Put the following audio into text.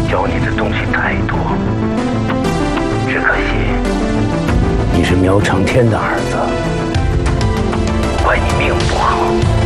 教你的东西太多，只可惜你是苗长天的儿子，怪你命不好。